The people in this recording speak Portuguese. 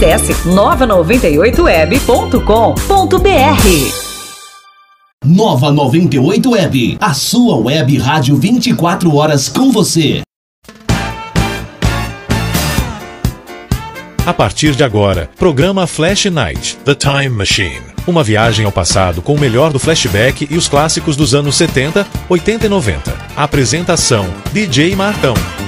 Acesse nova98web.com.br. Nova 98 Web, a sua web rádio 24 horas com você. A partir de agora, programa Flash Night, The Time Machine. Uma viagem ao passado com o melhor do flashback e os clássicos dos anos 70, 80 e 90. Apresentação, DJ Marcão.